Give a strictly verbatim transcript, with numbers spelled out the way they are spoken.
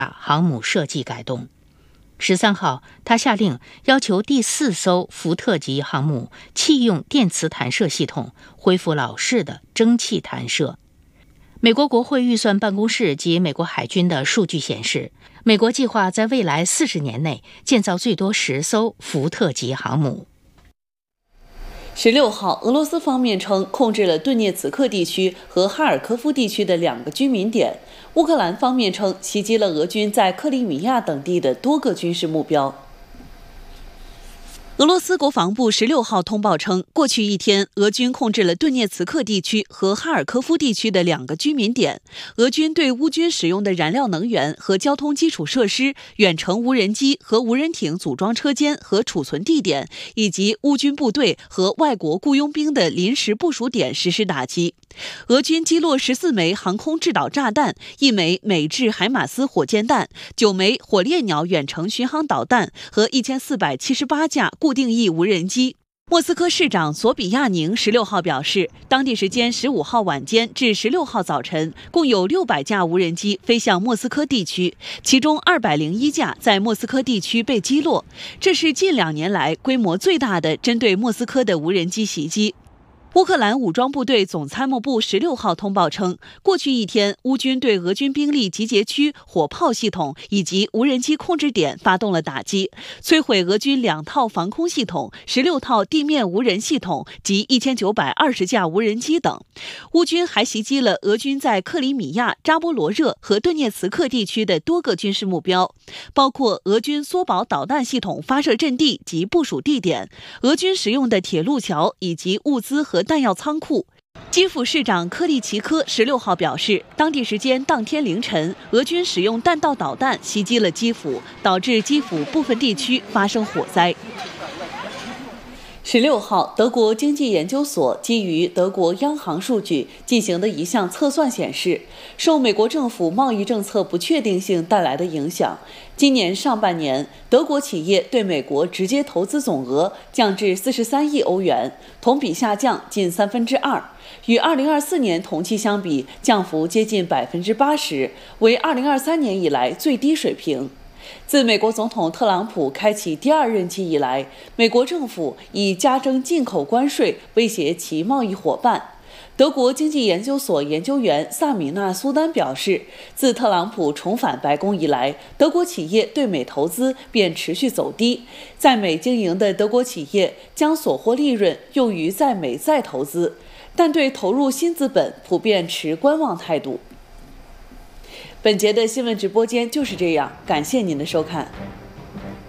航母设计改动。十三号，他下令要求第四艘福特级航母弃用电磁弹射系统，恢复老式的蒸汽弹射。美国国会预算办公室及美国海军的数据显示，美国计划在未来四十年内建造最多十艘福特级航母。 十六号，俄罗斯方面称控制了顿涅茨克地区和哈尔科夫地区的两个居民点。乌克兰方面称袭击了俄军在克里米亚等地的多个军事目标。俄罗斯国防部十六号通报称，过去一天，俄军控制了顿涅茨克地区和哈尔科夫地区的两个居民点。俄军对乌军使用的燃料能源和交通基础设施、远程无人机和无人艇组装车间和储存地点，以及乌军部队和外国雇佣兵的临时部署点实施打击。俄军击落十四枚航空制导炸弹，一枚美制海马斯火箭弹，九枚火烈鸟远程巡航导弹和一千四百七十八架固定翼无人机。莫斯科市长索比亚宁十六号表示，当地时间十五号晚间至十六号早晨，共有六百架无人机飞向莫斯科地区，其中二百零一架在莫斯科地区被击落。这是近两年来规模最大的针对莫斯科的无人机袭击。乌克兰武装部队总参谋部十六号通报称，过去一天，乌军对俄军兵力集结区、火炮系统以及无人机控制点发动了打击，摧毁俄军两套防空系统、十六套地面无人系统及一千九百二十架无人机等。乌军还袭击了俄军在克里米亚、扎波罗热和顿涅茨克地区的多个军事目标，包括俄军缩堡导弹系统发射阵地及部署地点、俄军使用的铁路桥以及物资和弹药仓库。基辅市长科利奇科十六号表示，当地时间当天凌晨，俄军使用弹道导弹袭击了基辅，导致基辅部分地区发生火灾。十六号，德国经济研究所基于德国央行数据进行的一项测算显示，受美国政府贸易政策不确定性带来的影响，今年上半年德国企业对美国直接投资总额降至四十三亿欧元，同比下降近三分之二，与二零二四年同期相比，降幅接近百分之八十，为二零二三年以来最低水平。自美国总统特朗普开启第二任期以来，美国政府以加征进口关税威胁其贸易伙伴。德国经济研究所研究员萨米纳苏丹表示，自特朗普重返白宫以来，德国企业对美投资便持续走低，在美经营的德国企业将所获利润用于在美再投资，但对投入新资本普遍持观望态度。本节的新闻直播间就是这样，感谢您的收看。